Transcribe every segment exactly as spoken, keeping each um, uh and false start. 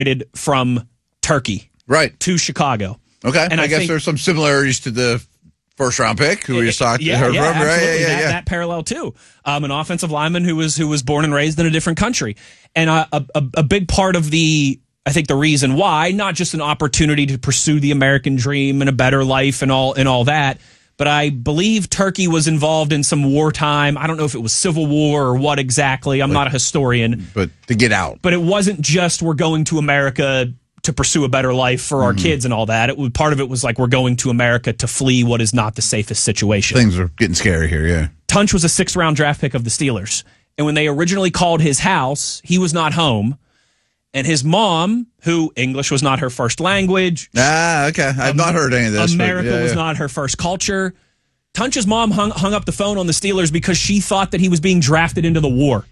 traded from Turkey right. to Chicago. Okay, and I, I guess think, there's some similarities to the first round pick who we just talked yeah, to. Yeah, right? absolutely. Yeah, yeah, that, yeah. that parallel too. Um, an offensive lineman who was who was born and raised in a different country, and a, a, a big part of the, I think the reason why, not just an opportunity to pursue the American dream and a better life and all and all that, but I believe Turkey was involved in some wartime. I don't know if it was civil war or what exactly. I'm like, not a historian, but to get out. But it wasn't just we're going to America to pursue a better life for our mm-hmm. kids and all that. It was part of it was like we're going to America to flee what is not the safest situation. Things are getting scary here, yeah. Tunch was a sixth round draft pick of the Steelers. And when they originally called his house, he was not home. And his mom, who English was not her first language. Ah, okay. I've um, not heard any of this. America yeah, yeah. was not her first culture. Tunch's mom hung, hung up the phone on the Steelers because she thought that he was being drafted into the war.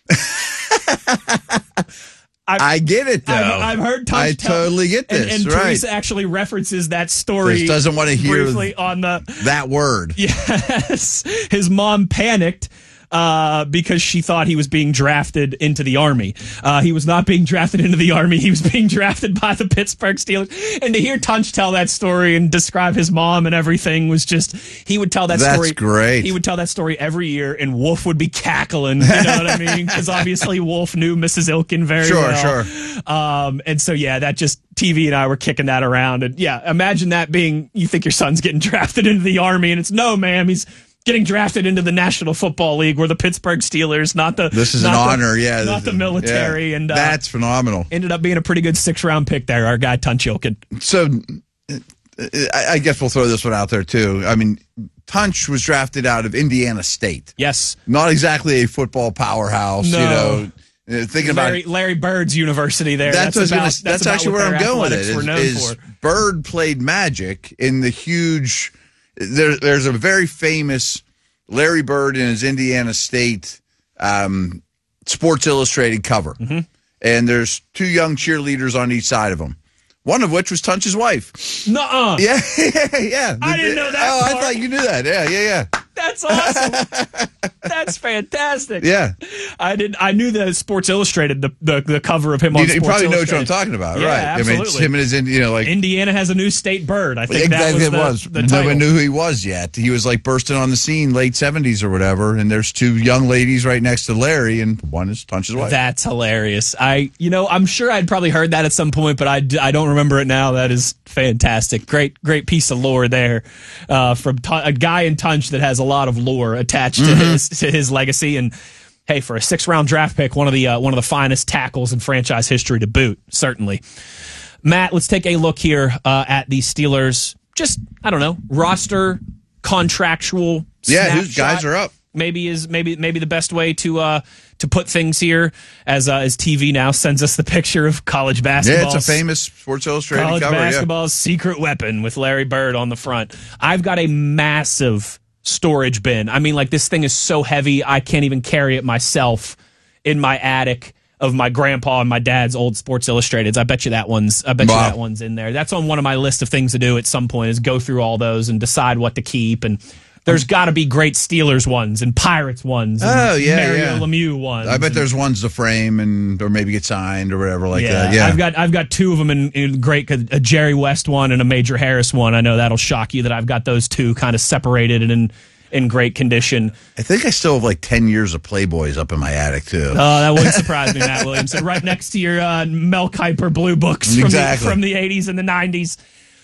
I've, I get it, though. I've, I've heard Tunch I tell, totally get this, and, and right. Teresa actually references that story. Just doesn't want to hear briefly on the that word. Yes. His mom panicked uh, because she thought he was being drafted into the Army. Uh, he was not being drafted into the Army. He was being drafted by the Pittsburgh Steelers. And to hear Tunch tell that story and describe his mom and everything was just, he would tell that That's story. That's great. He would tell that story every year, and Wolf would be cackling. You know what I mean? Because obviously Wolf knew Missus Ilkin very sure, well. Sure, sure. Um, and so, yeah, that just, T V and I were kicking that around. And yeah, imagine that being, you think your son's getting drafted into the Army, and it's, no, ma'am, he's getting drafted into the National Football League. We're the Pittsburgh Steelers, not the. This is an the, honor, yeah. Not the military. Yeah, and uh, that's phenomenal. Ended up being a pretty good six round pick there, our guy Tunch Ilkin. So I guess we'll throw this one out there, too. I mean, Tunch was drafted out of Indiana State. Yes. Not exactly a football powerhouse, no. you know. Thinking Larry, about Larry Bird's university there. That's, that's, about, gonna, that's, that's about actually where I'm going with it. Is, is for. Bird played Magic in the huge. There, there's a very famous Larry Bird in his Indiana State um, Sports Illustrated cover, mm-hmm. and there's two young cheerleaders on each side of him. One of which was Tunch's wife. Nuh-uh. Yeah, yeah, yeah. I didn't know that. Oh, part. I thought you knew that. Yeah, yeah, yeah. That's awesome. That's fantastic. Yeah, I did. I knew the Sports Illustrated, the the, the cover of him on you, Sports you probably know what Illustrated. I'm talking about, yeah, right? Absolutely. I mean, it's him and his, you know, like Indiana has a new state bird. I think exactly that was it the, was. the No one title. knew who he was yet. He was like bursting on the scene late seventies or whatever. And there's two young ladies right next to Larry, and one is Tunch's wife. That's hilarious. I, you know, I'm sure I'd probably heard that at some point, but I, I don't remember it now. That is fantastic. Great, great piece of lore there uh, from T- a guy in Tunch that has a lot of lore attached Mm-hmm. to his to his legacy. And hey, for a six round draft pick, one of the uh, one of the finest tackles in franchise history to boot, certainly. Matt, let's take a look here uh, at the Steelers. Just I don't know, roster contractual. Yeah, snapshot. whose guys are up? Maybe is maybe maybe the best way to uh, to put things here, as uh, as T V now sends us the picture of college basketball. Yeah, it's a famous Sports Illustrated college cover. basketball's yeah. secret weapon with Larry Bird on the front. I've got a massive storage bin. I mean, like this thing is so heavy I can't even carry it myself in my attic of my grandpa and my dad's old Sports Illustrateds. I bet you that one's I bet wow. you that one's in there. That's on one of my list of things to do at some point, is go through all those and decide what to keep. And there's got to be great Steelers ones and Pirates ones. And oh yeah, Mario yeah. Lemieux ones. I bet and, there's ones to frame and or maybe get signed or whatever like yeah, that. Yeah, I've got I've got two of them in, in great, a Jerry West one and a Major Harris one. I know that'll shock you that I've got those two kind of separated and in in great condition. I think I still have like ten years of Playboys up in my attic too. Oh, uh, that wouldn't surprise me, Matt Williamson. Right next to your uh, Mel Kiper blue books from, exactly. the, from the eighties and the nineties.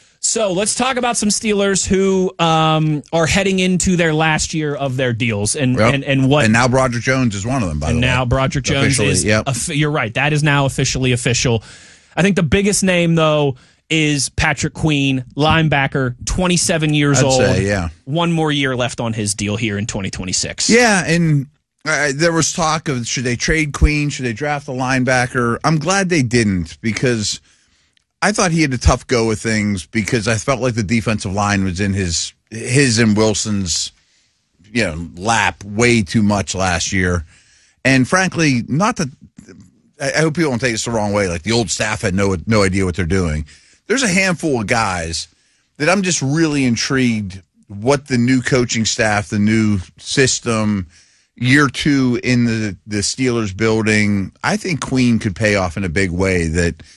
So let's talk about some Steelers who um, are heading into their last year of their deals, and yep. and, and what. And now Broderick Jones is one of them. By and the way, now Broderick Jones officially, is. Yep. Offi- you're right. That is now officially official. I think the biggest name though is Patrick Queen, linebacker, twenty-seven years I'd old. say, yeah. One more year left on his deal here in twenty twenty-six. Yeah, and uh, there was talk of should they trade Queen, should they draft a linebacker? I'm glad they didn't, because I thought he had a tough go with things, because I felt like the defensive line was in his his and Wilson's you know lap way too much last year. And frankly, not that I hope people don't take this the wrong way, like the old staff had no no idea what they're doing. There's a handful of guys that I'm just really intrigued what the new coaching staff, the new system, year two in the, the Steelers building, I think Queen could pay off in a big way. That